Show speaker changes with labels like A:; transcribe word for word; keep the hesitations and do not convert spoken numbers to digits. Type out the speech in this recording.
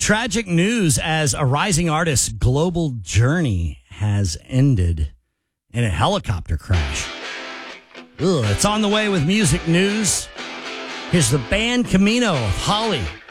A: Tragic news as a rising artist's global journey has ended in a helicopter crash. Ugh, it's on the way with music news. Here's the band Camino of Holly.